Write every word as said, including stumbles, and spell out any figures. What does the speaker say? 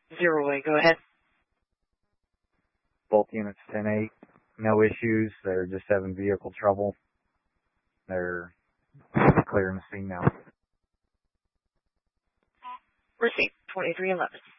Zero eight, go ahead. Both units ten eight, no issues. They're just having vehicle trouble. They're clearing the scene now. Receipt twenty-three eleven.